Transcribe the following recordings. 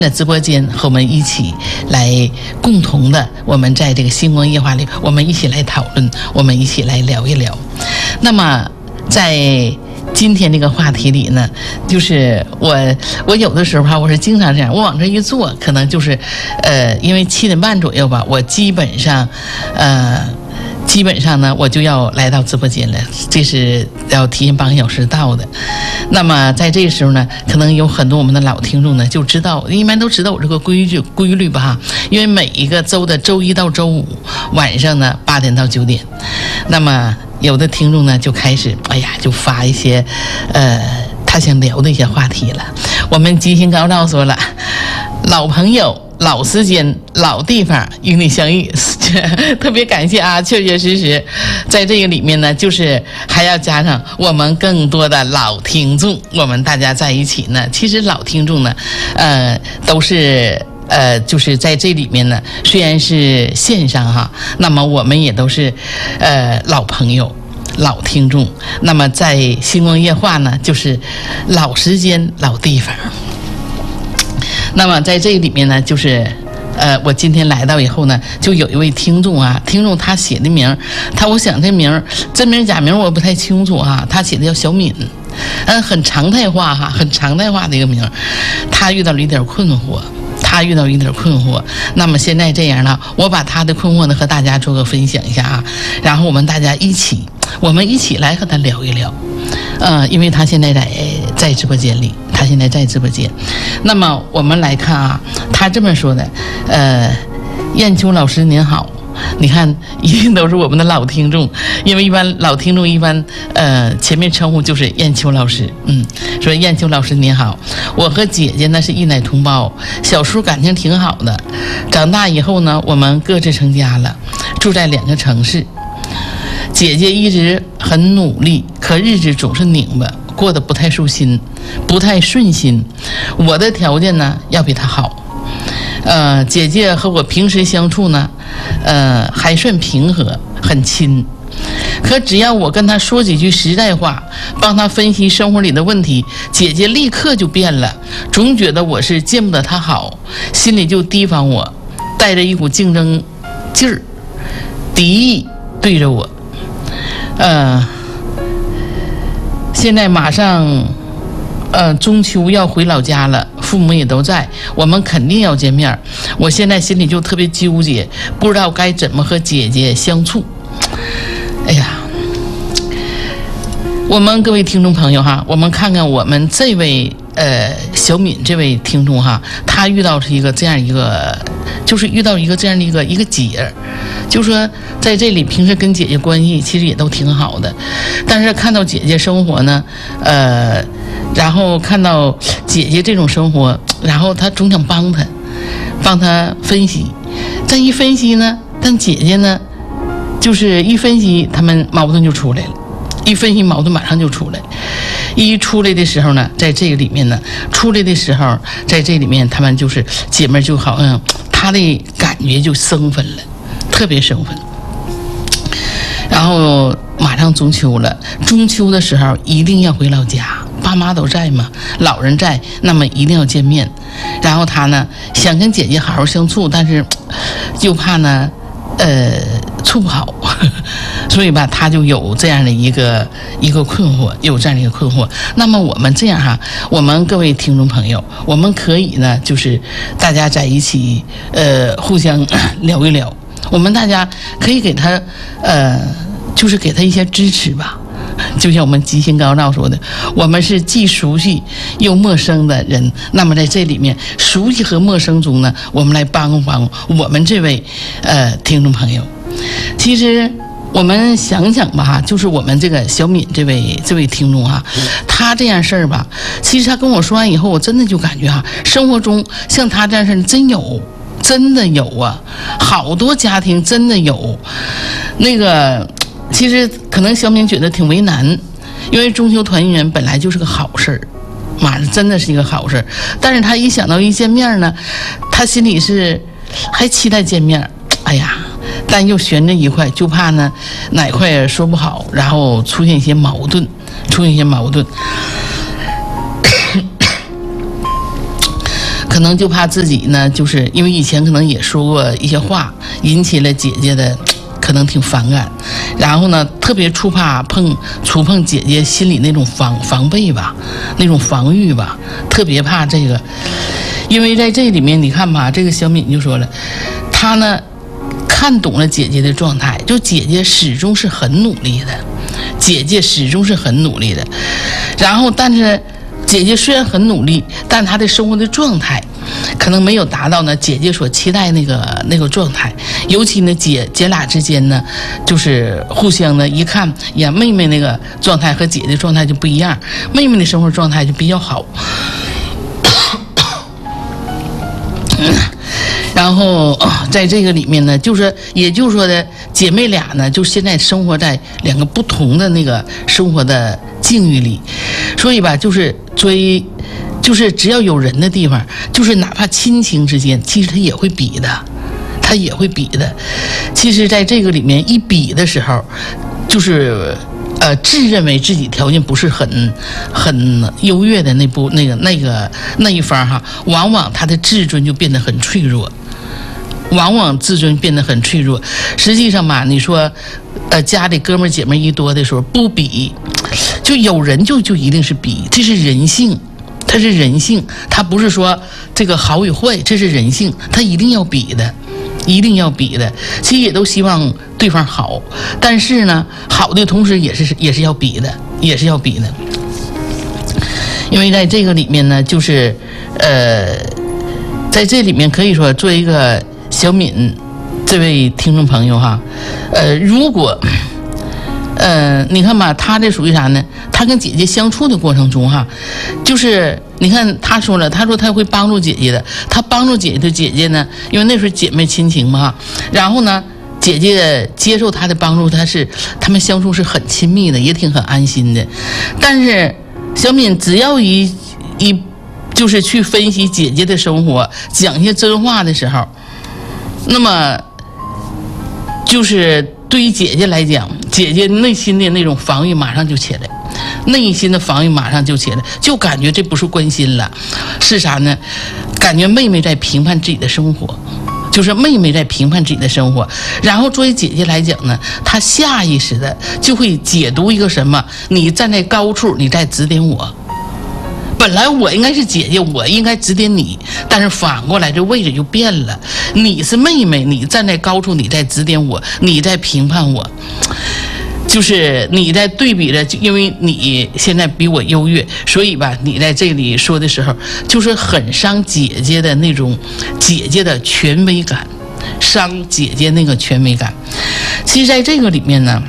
在直播间和我们一起来共同的，我们在这个星光夜话里，我们一起来讨论，我们一起来聊一聊。那么在今天这个话题里呢，就是我有的时候我是经常这样，我往这一坐，可能就是因为7点半左右吧，我基本上呢，我就要来到直播间了，这是要提前半个小时到的。那么在这个时候呢，可能有很多我们的老听众呢就知道，一般都知道我这个规律吧，因为每一个周的周一到周五晚上呢8点到9点，那么有的听众呢就开始就发一些他想聊的一些话题了。我们吉星高照说了，老朋友老时间老地方与你相遇，特别感谢啊！确确实实，在这个里面呢，就是还要加上我们更多的老听众，我们大家在一起呢。其实老听众呢，都是就是在这里面呢，虽然是线上哈，那么我们也都是老朋友。老听众，那么在星光夜话呢，就是老时间老地方。那么在这里面呢，就是我今天来到以后呢，就有一位听众他写的名，我想这名真名假名我不太清楚他写的叫小敏，很常态化的一个名。他遇到了一点困惑，那么现在这样呢，我把他的困惑呢和大家做个分享一下然后我们大家一起来和他聊一聊。因为他现在在直播间里，那么我们来看他这么说的，燕秋老师您好。你看，一定都是我们的老听众，因为一般老听众前面称呼就是燕秋老师。说燕秋老师您好，我和姐姐呢是一奶同胞，小时候感情挺好的，长大以后呢，我们各自成家了，住在2个城市。姐姐一直很努力，可日子总是拧巴，过得不太顺心。我的条件呢要比她好。姐姐和我平时相处呢，还算平和，很亲。可只要我跟她说几句实在话，帮她分析生活里的问题，姐姐立刻就变了，总觉得我是见不得她好，心里就提防我，带着一股竞争劲儿，敌意对着我。现在马上中秋要回老家了，父母也都在，我们肯定要见面。我现在心里就特别纠结，不知道该怎么和姐姐相处。我们各位听众朋友我们看看我们这位小敏这位听众他遇到是一个这样一个，就是遇到一个这样的一个姐，就说在这里平时跟姐姐关系其实也都挺好的，但是看到姐姐生活呢，然后看到姐姐这种生活，然后他总想帮她分析，但一分析呢，但姐姐呢，就是一分析他们矛盾就出来了。一分析矛盾马上就出来，一出来的时候呢，在这个里面呢，他们就是姐妹就好像她的感觉就生分了，特别生分。然后马上中秋了，中秋的时候一定要回老家，爸妈都在嘛，老人在，那么一定要见面。然后他呢想跟姐姐好好相处，但是就怕呢处不好，所以吧，他就有这样的一个困惑，那么我们这样我们各位听众朋友，我们可以呢，就是大家在一起互相聊一聊，我们大家可以给他就是给他一些支持吧。就像我们吉星高照说的，我们是既熟悉又陌生的人，那么在这里面熟悉和陌生中呢，我们来帮我们这位听众朋友。其实我们想想吧就是我们这个小敏这位听众他这样事儿吧，其实他跟我说完以后，我真的就感觉生活中像他这样事儿真的有好多家庭真的有。其实可能小敏觉得挺为难，因为中秋团圆本来就是个好事儿，真的是一个好事儿，但是他一想到一见面呢，他心里是还期待见面，但又悬着一块，就怕呢哪块说不好，然后出现一些矛盾。 可能就怕自己呢，就是因为以前可能也说过一些话，引起了姐姐的可能挺反感，然后呢特别触碰姐姐心里那种防备吧，那种防御吧，特别怕这个。因为在这里面你看吧，这个小敏就说了，她呢看懂了姐姐的状态，就姐姐始终是很努力的，姐姐始终是很努力的。然后但是姐姐虽然很努力，但她的生活的状态可能没有达到呢姐姐所期待那个状态。尤其呢姐俩之间呢，就是互相呢一看呀，妹妹那个状态和姐姐状态就不一样，妹妹的生活状态就比较好。然后在这个里面呢，也就是说的姐妹俩呢，就现在生活在两个不同的那个生活的境遇里，所以吧，就是只要有人的地方，就是哪怕亲情之间，其实他也会比的，其实在这个里面一比的时候，就是自认为自己条件不是很优越的那一方哈，往往他的自尊就变得很脆弱。实际上吧，你说家里哥们姐妹一多的时候不比，就有人就一定是比，这是人性，它不是说这个好与坏，这是人性，它一定要比的。其实也都希望对方好，但是呢好的同时也是要比的。因为在这个里面呢，就是在这里面可以说作为一个小敏这位听众朋友哈，如果你看吧，他这属于啥呢？他跟姐姐相处的过程中哈，就是你看他说他会帮助姐姐的，他帮助姐姐呢，因为那时候姐妹亲情嘛，然后呢姐姐接受他的帮助，他们相处是很亲密的，也很安心的。但是小敏只要就是去分析姐姐的生活，讲一些真话的时候，那么就是对于姐姐来讲，姐姐内心的那种防御马上就起来，就感觉这不是关心了，是啥呢？感觉妹妹在评判自己的生活，然后作为姐姐来讲呢，她下意识的就会解读一个什么，你站在高处，你在指点我。本来我应该是姐姐，我应该指点你，但是反过来这位置就变了，你是妹妹，你站在高处，你在指点我，你在评判我，就是你在对比着，因为你现在比我优越，所以吧，你在这里说的时候，就是很伤姐姐的那种姐姐的权威感，伤姐姐那个权威感。其实在这个里面呢，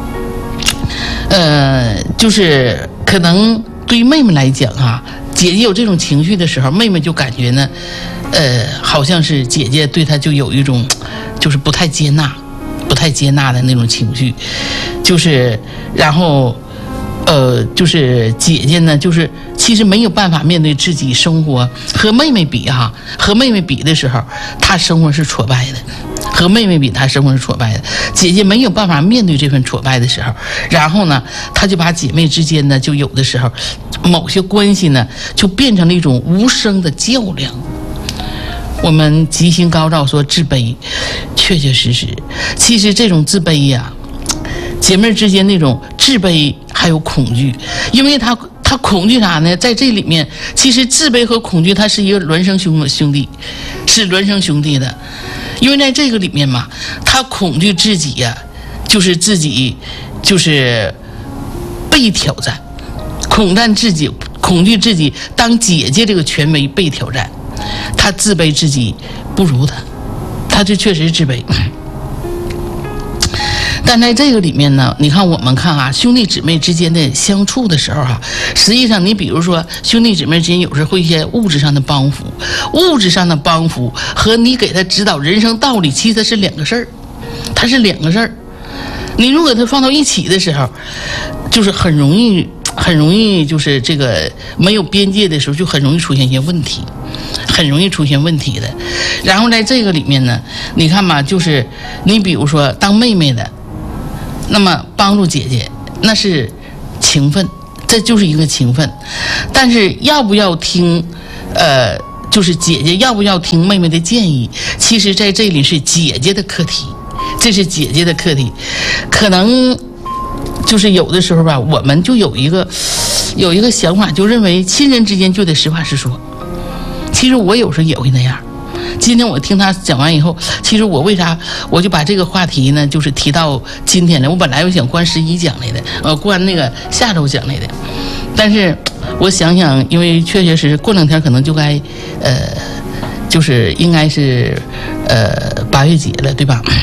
就是可能对于妹妹来讲啊，姐姐有这种情绪的时候，妹妹就感觉呢，好像是姐姐对她就有一种，就是不太接纳的那种情绪，就是然后，就是姐姐呢，就是其实没有办法面对自己生活，和妹妹比的时候，她生活是挫败的。姐姐没有办法面对这份挫败的时候，然后呢，她就把姐妹之间呢，就有的时候某些关系呢，就变成了一种无声的较量。我们吉星高照说自卑，确实，其实这种自卑呀，姐妹之间那种自卑还有恐惧，因为她恐惧啥呢？在这里面，其实自卑和恐惧，它是一个孪生兄弟，是孪生兄弟的。因为在这个里面嘛，她恐惧自己呀，就是自己就是被挑战，恐惧自己当姐姐这个权威被挑战，她自卑自己不如她就确实自卑。但在这个里面呢，你看我们看啊，兄弟姊妹之间的相处的时候哈，实际上你比如说兄弟姊妹之间有时候会一些物质上的帮扶和你给他指导人生道理，其实它是两个事儿。你如果他放到一起的时候，就是很容易就是这个没有边界的时候，就很容易出现一些问题，的。然后在这个里面呢，你看嘛，就是你比如说当妹妹的，那么帮助姐姐那是情分，这就是一个情分。但是要不要听就是姐姐要不要听妹妹的建议，其实在这里是姐姐的课题，这是姐姐的课题。可能就是有的时候吧，我们就有一个想法，就认为亲人之间就得实话实说。其实我有时候也会那样。今天我听他讲完以后，其实我为啥我就把这个话题呢，就是提到今天了。我本来我想关11讲来的，关那个下周讲来的，但是我想想，因为确确实实过2天可能就该就是应该是8月节了，对吧？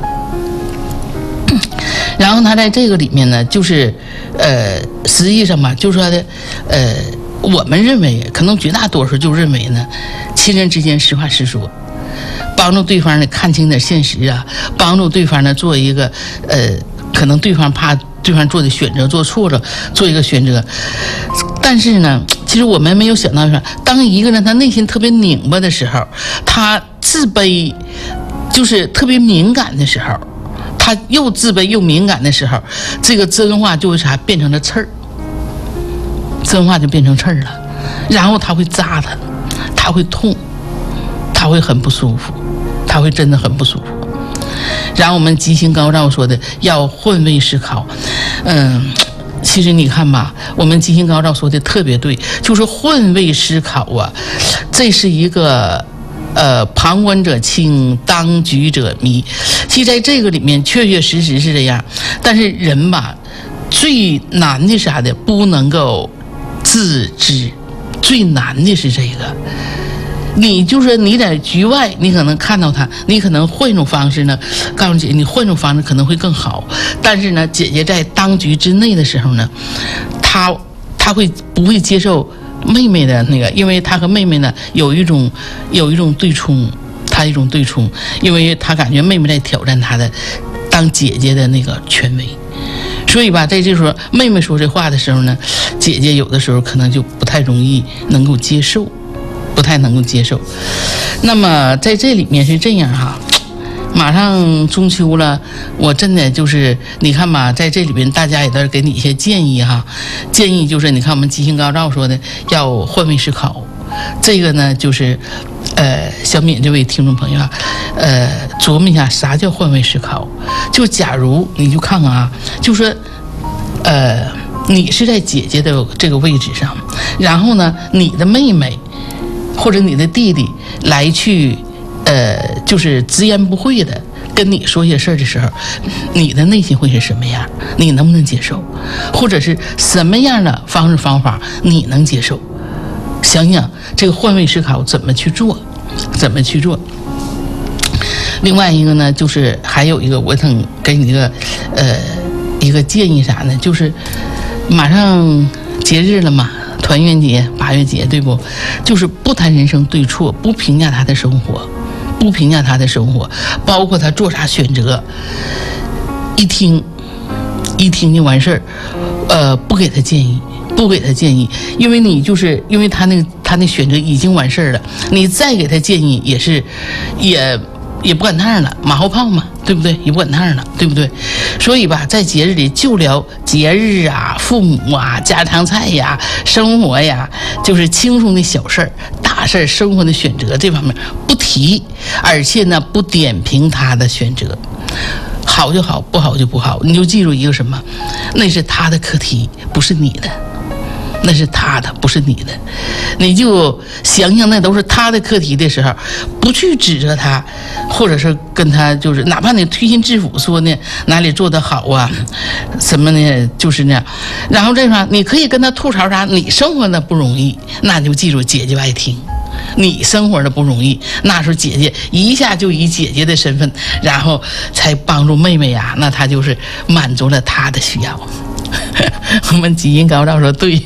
然后他在这个里面呢，就是实际上吧，就说的我们认为，可能绝大多数就认为呢，亲人之间实话实说，帮助对方呢看清点现实啊，帮助对方呢做一个可能对方怕对方做的选择做错了，做一个选择。但是呢，其实我们没有想到说，当一个人他内心特别拧巴的时候，他自卑，就是特别敏感的时候，他又自卑又敏感的时候，这个真话就为啥变成了刺儿，真话就变成刺儿了，然后他会扎他，他会痛，他会很不舒服，他会真的很不舒服。然后我们吉星高照说的要换位思考，其实你看吧，我们吉星高照说的特别对，就是换位思考啊，这是一个旁观者清，当局者迷。其实在这个里面确确实实是这样，但是人吧，最难的啥的不能够自知，最难的是这个。你就是你在局外，你可能看到他，你可能换一种方式呢，告诉姐你换一种方式可能会更好。但是呢，姐姐在当局之内的时候呢，她会不会接受妹妹的那个？因为她和妹妹呢有一种对冲，她一种对冲，因为她感觉妹妹在挑战她的当姐姐的那个权威。所以吧，在这时候妹妹说这话的时候呢，姐姐有的时候可能就不太容易能够接受。不太能够接受。那么在这里面是这样哈，马上中秋了，我真的就是你看吧，在这里边大家也都是给你一些建议哈，建议就是你看我们吉星高照说的要换位思考，这个呢就是小敏这位听众朋友啊，琢磨一下啥叫换位思考。就假如你就看看啊，就说你是在姐姐的这个位置上，然后呢你的妹妹或者你的弟弟来去就是直言不讳的跟你说些事儿的时候，你的内心会是什么样？你能不能接受？或者是什么样的方式方法你能接受？想想这个换位思考怎么去做，怎么去做。另外一个呢，就是还有一个我想给你一个建议啥呢？就是马上节日了嘛，团圆节、8月节，对不？就是不谈人生对错，不评价他的生活，不评价他的生活，包括他做啥选择，一听就完事儿，不给他建议，不给他建议，因为你就是因为他那选择已经完事儿了，你再给他建议也不赶趟了，马后炮嘛，对不对？也不赶趟了，对不对？所以吧，在节日里就聊节日啊、父母啊、家常菜呀、生活呀，就是轻松的小事儿、大事儿、生活的选择这方面不提，而且呢不点评他的选择，好就好，不好就不好。你就记住一个什么？那是他的课题，不是你的。那是他的，不是你的。你就想想，那都是他的课题的时候，不去指责他，或者是跟他就是，哪怕你推心置腹说呢，哪里做得好啊，什么呢，就是那样。然后这块你可以跟他吐槽啥，你生活的不容易，那你就记住，姐姐爱听。你生活的不容易，那时候姐姐一下就以姐姐的身份，然后才帮助妹妹呀，那她就是满足了她的需要。我们吉音高照说对。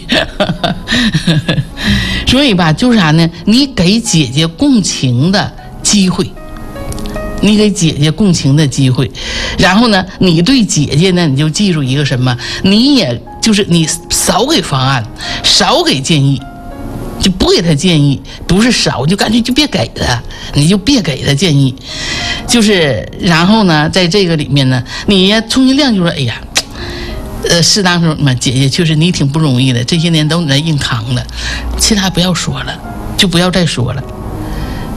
所以吧，就是啥呢？你给姐姐共情的机会，你给姐姐共情的机会，然后呢，你对姐姐呢，你就记住一个什么？你也就是你少给方案，少给建议，就不给他建议，不是少，就干脆就别给他，你就别给他建议。就是然后呢，在这个里面呢，你充其量就说，哎呀。适当时候嘛，姐姐确实你挺不容易的，这些年都你在硬扛了，其他不要说了，就不要再说了。